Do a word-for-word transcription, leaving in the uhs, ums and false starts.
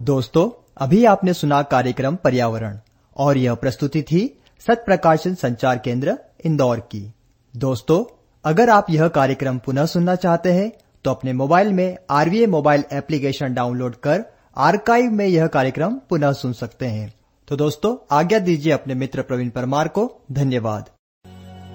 दोस्तों, अभी आपने सुना कार्यक्रम पर्यावरण और यह प्रस्तुति थी सत्य प्रकाशन संचार केंद्र इंदौर की। दोस्तों, अगर आप यह कार्यक्रम पुनः सुनना चाहते हैं तो अपने मोबाइल में आरवीए मोबाइल एप्लीकेशन डाउनलोड कर आर्काइव में यह कार्यक्रम पुनः सुन सकते हैं। तो दोस्तों, आज्ञा दीजिए अपने मित्र प्रवीण परमार को। धन्यवाद।